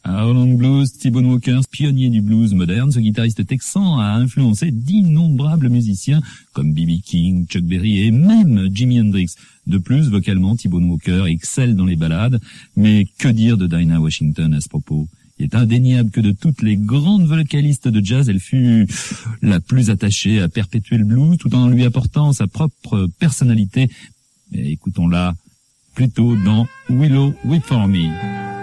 Holland Blues, T-Bone Walker, pionnier du blues moderne, ce guitariste texan a influencé d'innombrables musiciens comme B.B. King, Chuck Berry et même Jimi Hendrix. De plus, vocalement, T-Bone Walker excelle dans les ballades, mais que dire de Dinah Washington à ce propos? Il est indéniable que de toutes les grandes vocalistes de jazz, elle fut la plus attachée à perpétuer le blues tout en lui apportant sa propre personnalité. Et écoutons-la plutôt dans Willow Weep for Me.